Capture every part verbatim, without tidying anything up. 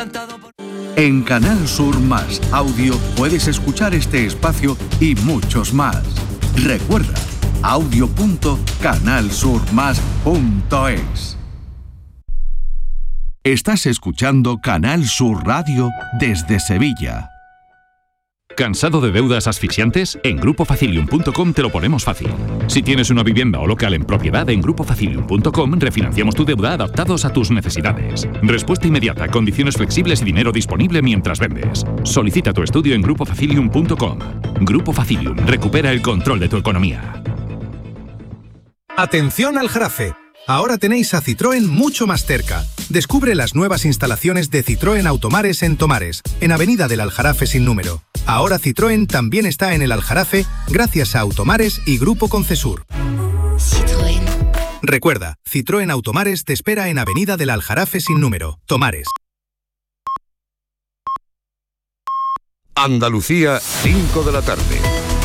encantado por... En Canal Sur Más Audio puedes escuchar este espacio y muchos más. Recuerda, audio punto canal sur más punto es. Estás escuchando Canal Sur Radio desde Sevilla. ¿Cansado de deudas asfixiantes? En grupo facilium punto com te lo ponemos fácil. Si tienes una vivienda o local en propiedad, en grupo facilium punto com refinanciamos tu deuda adaptados a tus necesidades. Respuesta inmediata, condiciones flexibles y dinero disponible mientras vendes. Solicita tu estudio en grupo facilium punto com. Grupo Facilium, recupera el control de tu economía. Atención al Jarafe. Ahora tenéis a Citroën mucho más cerca. Descubre las nuevas instalaciones de Citroën Automares en Tomares, en Avenida del Aljarafe sin número. Ahora Citroën también está en el Aljarafe gracias a Automares y Grupo Concesur. Citroën. Recuerda, Citroën Automares te espera en Avenida del Aljarafe sin número, Tomares. Andalucía, cinco de la tarde.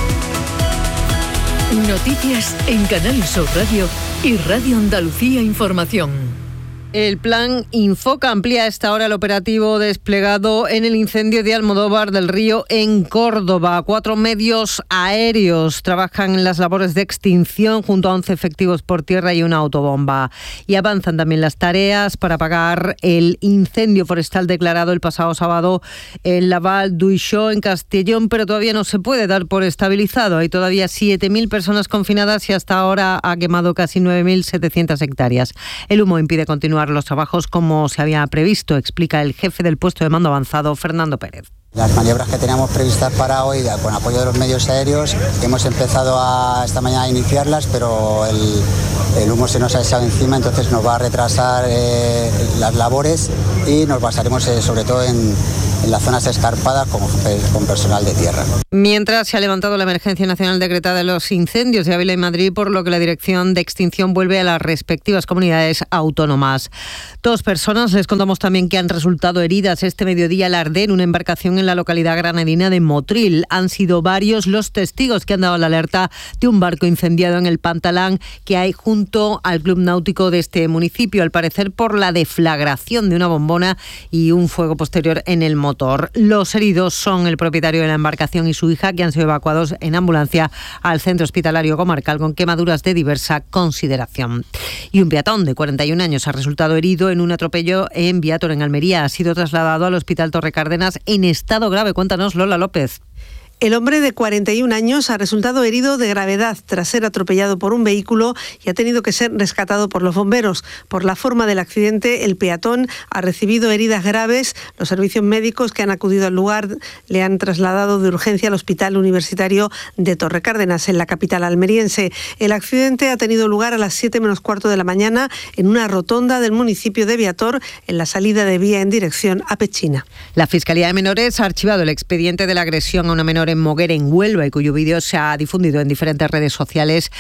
Noticias en Canal Sur Radio y Radio Andalucía Información. El plan Infoca amplía a esta hora el operativo desplegado en el incendio de Almodóvar del Río en Córdoba. Cuatro medios aéreos trabajan en las labores de extinción junto a once efectivos por tierra y una autobomba. Y avanzan también las tareas para apagar el incendio forestal declarado el pasado sábado en la Val d'Uixó, en Castellón, pero todavía no se puede dar por estabilizado. Hay todavía siete mil personas confinadas y hasta ahora ha quemado casi nueve mil setecientas hectáreas. El humo impide continuar los trabajos como se había previsto, explica el jefe del puesto de mando avanzado, Fernando Pérez. Las maniobras que teníamos previstas para hoy, con apoyo de los medios aéreos, hemos empezado a, esta mañana a iniciarlas, pero el, el humo se nos ha echado encima, entonces nos va a retrasar eh, las labores y nos basaremos eh, sobre todo en, en las zonas escarpadas con, con personal de tierra. Mientras se ha levantado la emergencia nacional decretada de los incendios de Ávila y Madrid, por lo que la Dirección de Extinción vuelve a las respectivas comunidades autónomas. Dos personas, les contamos también que han resultado heridas este mediodía al arder una embarcación en la localidad granadina de Motril. Han sido varios los testigos que han dado la alerta de un barco incendiado en el Pantalán que hay junto al club náutico de este municipio, al parecer por la deflagración de una bombona y un fuego posterior en el motor. Los heridos son el propietario de la embarcación y su hija, que han sido evacuados en ambulancia al centro hospitalario comarcal con quemaduras de diversa consideración. Y un peatón de cuarenta y un años ha resultado herido en un atropello en Viator, en Almería. Ha sido trasladado al Hospital Torre Cárdenas en estado grave. Cuéntanos, Lola López. El hombre de cuarenta y un años ha resultado herido de gravedad tras ser atropellado por un vehículo y ha tenido que ser rescatado por los bomberos. Por la forma del accidente, el peatón ha recibido heridas graves. Los servicios médicos que han acudido al lugar le han trasladado de urgencia al Hospital Universitario de Torre Cárdenas, en la capital almeriense. El accidente ha tenido lugar a las siete menos cuarto de la mañana en una rotonda del municipio de Viator, en la salida de vía en dirección a Pechina. La Fiscalía de Menores ha archivado el expediente de la agresión a una menor en Moguer, en Huelva, y cuyo vídeo se ha difundido en diferentes redes sociales,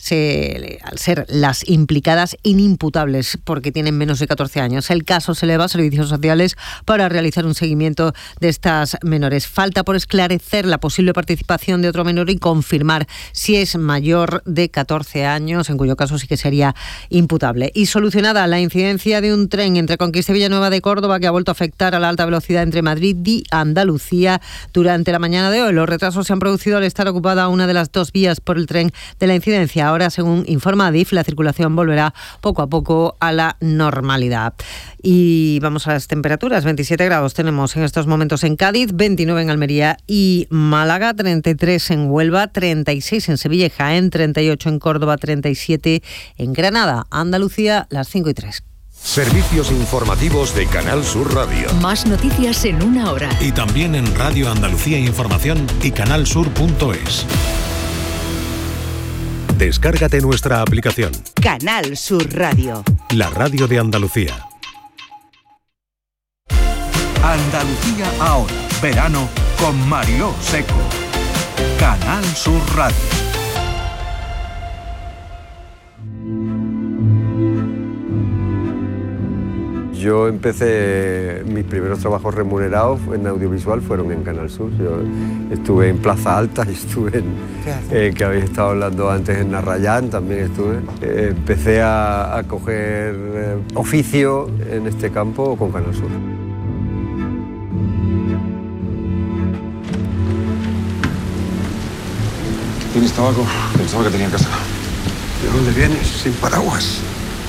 se, al ser las implicadas inimputables porque tienen menos de catorce años. El caso se eleva a servicios sociales para realizar un seguimiento de estas menores. Falta por esclarecer la posible participación de otro menor y confirmar si es mayor de catorce años, en cuyo caso sí que sería imputable. Y solucionada la incidencia de un tren entre Conquista y Villanueva de Córdoba que ha vuelto a afectar a la alta velocidad entre Madrid y Andalucía durante la mañana de hoy. Los retrasos se han producido al estar ocupada una de las dos vías por el tren de la incidencia. Ahora, según informa Adif, la circulación volverá poco a poco a la normalidad. Y vamos a las temperaturas. veintisiete grados tenemos en estos momentos en Cádiz, veintinueve en Almería y Málaga, treinta y tres en Huelva, treinta y seis en Sevilla y Jaén, treinta y ocho en Córdoba, treinta y siete en Granada. Andalucía, las cinco y tres. Servicios informativos de Canal Sur Radio. Más noticias en una hora. Y también en Radio Andalucía Información y canal sur punto es. Descárgate nuestra aplicación. Canal Sur Radio. La radio de Andalucía. Andalucía ahora, verano con Mariló Seco. Canal Sur Radio. Yo empecé, mis primeros trabajos remunerados en audiovisual fueron en Canal Sur. Yo estuve en Plaza Alta, estuve en, eh, que habéis estado hablando antes, en Narrayán también estuve. Eh, empecé a, a coger eh, oficio en este campo con Canal Sur. ¿Tienes tabaco? Pensaba que tenía en casa. ¿De dónde vienes? Sin paraguas.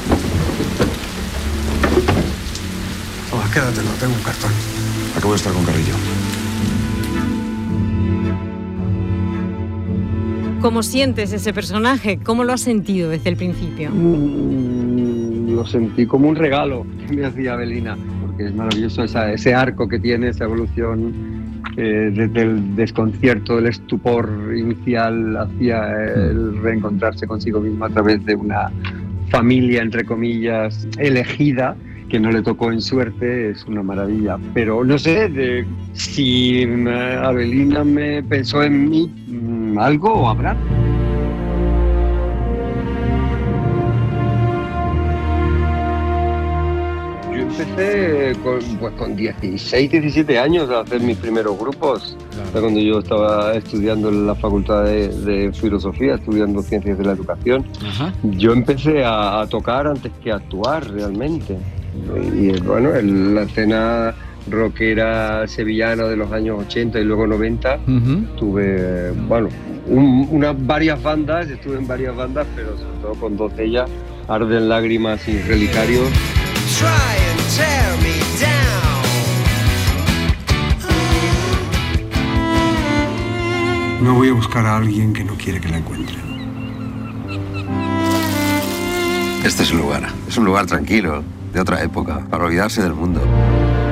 Toma, quédatelo, tengo un cartón. Acabo de estar con Carrillo. ¿Cómo sientes ese personaje? ¿Cómo lo has sentido desde el principio? Mm, lo sentí como un regalo que me hacía Avelina, porque es maravilloso esa, ese arco que tiene, esa evolución eh, desde el desconcierto, el estupor inicial hacia el reencontrarse consigo misma a través de una familia, entre comillas, elegida, que no le tocó en suerte, es una maravilla. Pero no sé de, si Avelina me pensó en mí algo o habrá. Yo empecé con, pues, con dieciséis, diecisiete años a hacer mis primeros grupos. Claro. Cuando yo estaba estudiando en la Facultad de, de Filosofía, estudiando Ciencias de la Educación. Ajá. Yo empecé a, a tocar antes que a actuar realmente. Y bueno, el, la escena rockera sevillana de los años ochenta y luego noventa, uh-huh. tuve, bueno, un, unas varias bandas, estuve en varias bandas, pero sobre todo con dos de ellas, Arden Lágrimas y Relicarios. No voy a buscar a alguien que no quiere que la encuentre. Este es un lugar, es un lugar tranquilo, de otra época, para olvidarse del mundo.